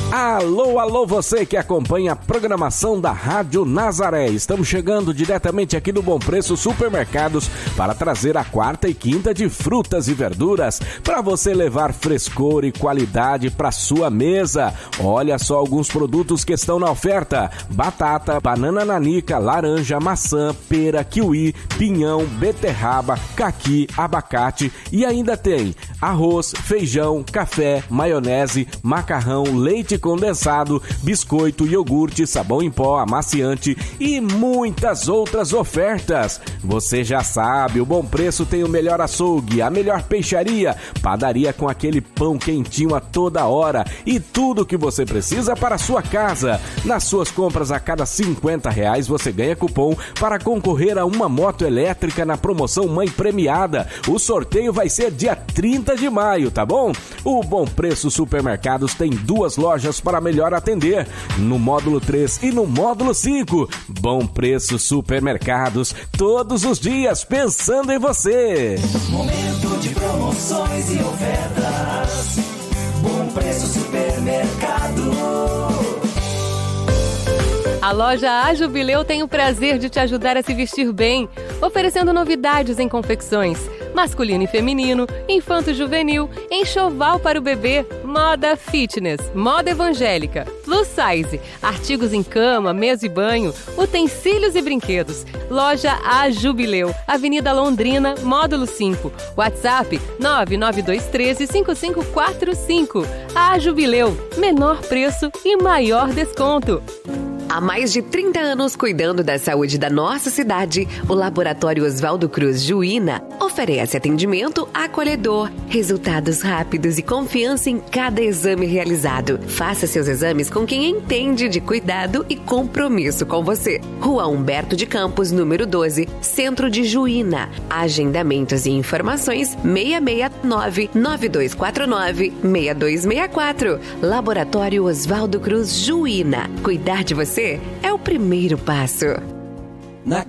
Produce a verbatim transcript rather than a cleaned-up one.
Alô, alô, você que acompanha a programação da Rádio Nazaré. Estamos chegando diretamente aqui do Bom Preço Supermercados para trazer a quarta e quinta de frutas e verduras para você levar frescor e qualidade para sua mesa. Olha só alguns produtos que estão na oferta: batata, banana nanica, laranja, maçã, pera, kiwi, pinhão, beterraba, caqui, abacate e ainda tem arroz, feijão, café, maionese, macarrão, leite condensado, biscoito, iogurte, sabão em pó, amaciante e muitas outras ofertas. Você já sabe, o Bom Preço tem o melhor açougue, a melhor peixaria, padaria com aquele pão quentinho a toda hora e tudo o que você precisa para a sua casa. Nas suas compras a cada cinquenta reais você ganha cupom para concorrer a uma moto elétrica na promoção Mãe Premiada. O sorteio vai ser dia trinta de maio, tá bom? O Bom Preço Supermercados tem duas lojas para melhor atender, no módulo três e no módulo cinco. Bom Preço Supermercados, todos os dias pensando em você. Momento de promoções e ofertas. Bom Preço Supermercado. A loja A Jubileu tem o prazer de te ajudar a se vestir bem, oferecendo novidades em confecções masculino e feminino, infanto-juvenil, enxoval para o bebê, moda fitness, moda evangélica, plus size, artigos em cama, mesa e banho, utensílios e brinquedos. Loja A Jubileu, Avenida Londrina, módulo cinco. WhatsApp nove nove dois um três cinco cinco quatro cinco. A Jubileu, menor preço e maior desconto. Há mais de trinta anos cuidando da saúde da nossa cidade, o Laboratório Oswaldo Cruz Juína oferece atendimento acolhedor, resultados rápidos e confiança em cada exame realizado. Faça seus exames com quem entende de cuidado e compromisso com você. Rua Humberto de Campos, número doze, Centro de Juína. Agendamentos e informações seis seis nove, nove dois quatro nove, seis dois seis quatro. Laboratório Oswaldo Cruz Juína. Cuidar de você é o primeiro passo.